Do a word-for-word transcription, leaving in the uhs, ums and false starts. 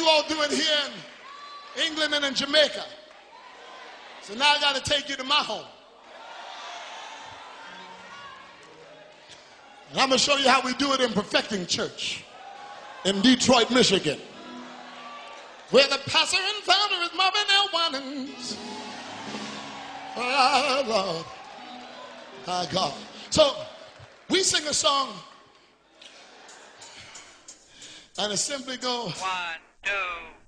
you all doing here in England and in Jamaica. So now I got to take you to my home. And I'm going to show you how we do it in Perfecting Church in Detroit, Michigan, where the pastor and founder is Marvin L. Winans. Oh, Lord. My God. So we sing a song, and it simply goes. One, two.